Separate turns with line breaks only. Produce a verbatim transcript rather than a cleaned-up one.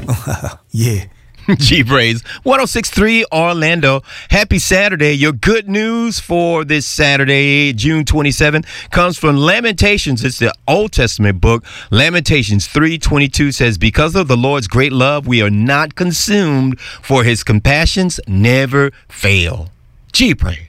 Yeah.
G-Braze, one oh six point three Orlando. Happy Saturday. Your good news for this Saturday, June twenty-seventh, comes from Lamentations. It's the Old Testament book. Lamentations three twenty-two says, because of the Lord's great love, we are not consumed, for his compassions never fail. G-Braze.